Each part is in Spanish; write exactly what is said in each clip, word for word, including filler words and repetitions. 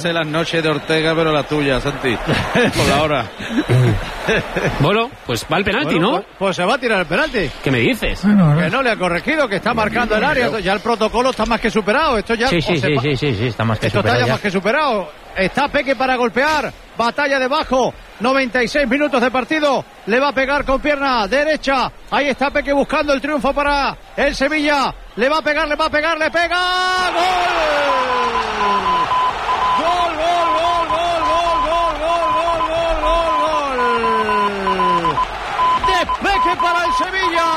sé las noches de Ortega, pero la tuya, Santi, por la hora. Bueno, pues va el penalti, bueno, ¿no? Pues, pues se va a tirar el penalti. ¿Qué me dices? Bueno, que no le ha corregido, que está marcando el área. Ya el protocolo está más que superado. Esto ya sí, sí, sí, sí, sí, sí, está más que esto superado. Esto está ya ya más que superado. Está Peque para golpear. Batalla debajo. noventa y seis minutos de partido. Le va a pegar con pierna derecha. Ahí está Peque buscando el triunfo para el Sevilla. Le va a pegar, le va a pegar, le pega. ¡Gol! ¡Gol, gol, gol, gol, gol, gol, gol, gol, gol, gol! De Peque para el Sevilla.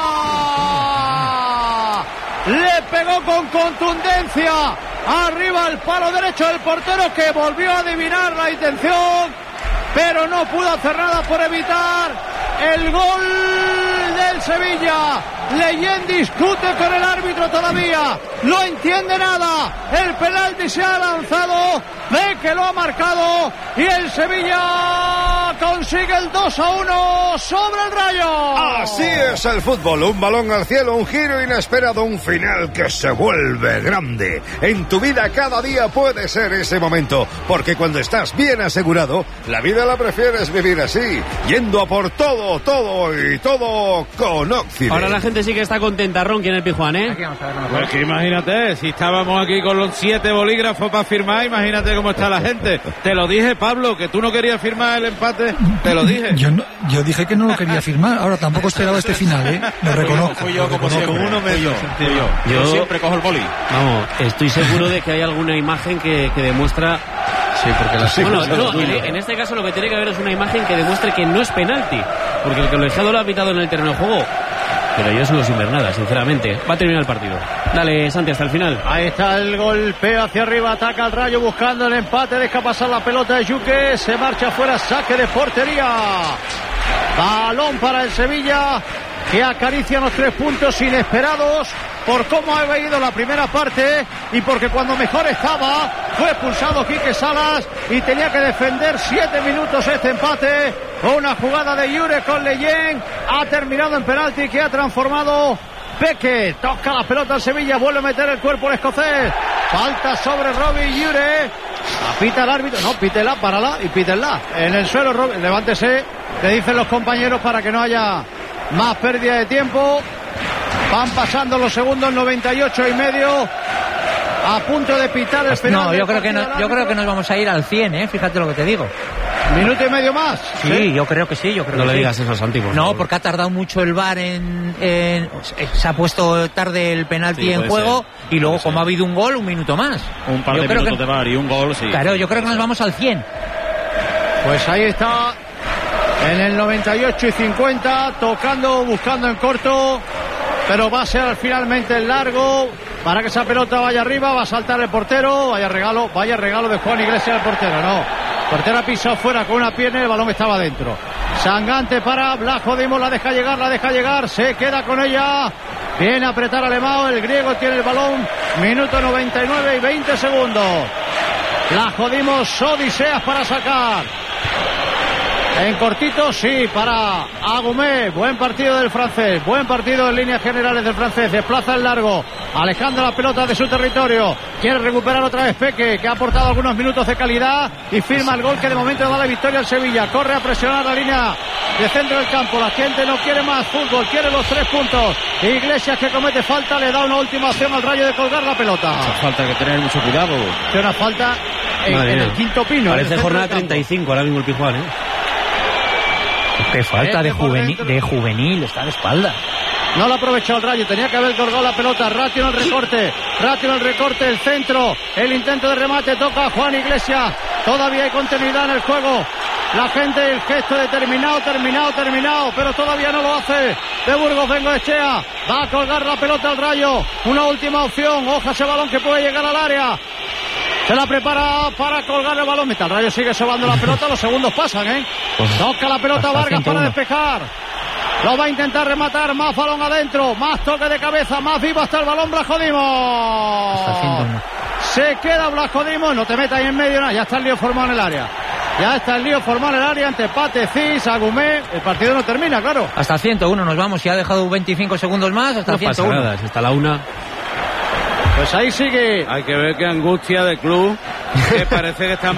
Le pegó con contundencia. Arriba el palo derecho del portero, que volvió a adivinar la intención, pero no pudo hacer nada por evitar el gol del Sevilla. Leyen discute con el árbitro todavía, no entiende nada. El penalti se ha lanzado, ve que lo ha marcado y el Sevilla consigue el dos a uno sobre el Rayo. Así es el fútbol, un balón al cielo, un giro inesperado, un final que se vuelve grande. En tu vida cada día puede ser ese momento, porque cuando estás bien asegurado, la vida la prefieres vivir así, yendo a por todo, todo y todo con Occident. Ahora la gente sí que está contenta, Ronqui, en el Pizjuán, ¿eh? Aquí vamos a ver una pues que imagínate, si estábamos aquí con los siete bolígrafos para firmar, imagínate cómo está la gente. Te lo dije, Pablo, que tú no querías firmar el empate, te lo dije. Yo, no, yo dije que no lo quería firmar, ahora tampoco esperaba este final, ¿eh? Lo reconozco. Fui yo, como siempre. Uno medio. Yo, yo, yo siempre cojo el boli. Vamos, estoy seguro de que hay alguna imagen que, que demuestra... Sí, porque la sí, bueno, no, en, en este caso lo que tiene que haber es una imagen que demuestre que no es penalti, porque el colegiado lo ha pitado en el terreno de juego. Pero yo sigo sin ver nada, sinceramente. Va a terminar el partido. Dale, Santi, hasta el final. Ahí está el golpeo hacia arriba, ataca el Rayo buscando el empate, deja pasar la pelota de Yuque, se marcha fuera, saque de portería. Balón para el Sevilla, que acaricia los tres puntos inesperados por cómo ha ido la primera parte y porque cuando mejor estaba fue expulsado Quique Salas y tenía que defender siete minutos este empate. Una jugada de Yure con Leyen, ha terminado en penalti que ha transformado Peque. Toca la pelota al Sevilla, vuelve a meter el cuerpo el escocés. Falta sobre Robbie Yure. Apita el árbitro, no, pítela, párala y pítenla. En el suelo, Robbie, levántese, le dicen los compañeros para que no haya más pérdida de tiempo. Van pasando los segundos, noventa y ocho y medio. A punto de pitar el final. No, yo creo que no, yo creo que nos vamos a ir al cien, ¿eh? Fíjate lo que te digo. Minuto y medio más. Sí, ¿sí? Yo creo que sí, yo creo no que le sí. digas eso a Santi, por No, favor. porque ha tardado mucho el V A R en, en... Se ha puesto tarde el penalti sí, en juego ser. Y luego puede como ser. Ha habido un gol, un minuto más. Un par yo de creo minutos que... de V A R y un gol, sí. Claro, yo creo que nos vamos al cien. Pues ahí está, en el noventa y ocho y cincuenta, tocando, buscando en corto, pero va a ser finalmente el largo. Para que esa pelota vaya arriba, va a saltar el portero. Vaya regalo, vaya regalo de Juan Iglesias al portero, no. El portero ha pisado fuera con una pierna y el balón estaba dentro. Sangante para Blasco Dimos, la deja llegar, la deja llegar, se queda con ella. Viene a apretar Alemão, el griego tiene el balón. Minuto noventa y nueve y veinte segundos. Blasco Dimos, odiseas para sacar. En cortito, sí, para Agumé. Buen partido del francés. Buen partido en líneas generales del francés. Desplaza el largo. Alejando la pelota de su territorio. Quiere recuperar otra vez Peque, que ha aportado algunos minutos de calidad. Y firma el gol que de momento da la victoria al Sevilla. Corre a presionar la línea de centro del campo. La gente no quiere más fútbol. Quiere los tres puntos. Iglesias, que comete falta, le da una última opción al Rayo de colgar la pelota. Esa falta hay que tener mucho cuidado. Tiene una falta en, en el quinto pino. Parece jornada treinta y cinco ahora mismo el Pizjuán, ¿eh? Qué falta de juvenil, de juvenil, está de espalda. No lo ha aprovechado el Rayo, tenía que haber colgado la pelota. Ratio en el recorte, Ratio en el recorte, el centro, el intento de remate, toca a Juan Iglesias. Todavía hay continuidad en el juego. La gente, el gesto determinado, terminado, terminado, pero todavía no lo hace. De Burgos Bengoechea, va a colgar la pelota al Rayo. Una última opción, oja ese balón que puede llegar al área. Se la prepara para colgar el balón. El Rayo sigue sobando la pelota, los segundos pasan, ¿eh? Toca la pelota Vargas para despejar. Lo va a intentar rematar, más balón adentro, más toque de cabeza, más vivo hasta el balón Blasco Dimos. Se queda Blasco Dimos, no te metas ahí en medio, no, ya está el lío formado en el área. Ya está el lío formado en el área entre Pate, Cis, Agumé. El partido no termina, claro. Hasta el ciento uno nos vamos, si ha dejado veinticinco segundos más, hasta no el ciento uno. Pasa nada, si está la una. Pues ahí sigue. Hay que ver qué angustia de club, que parece que estamos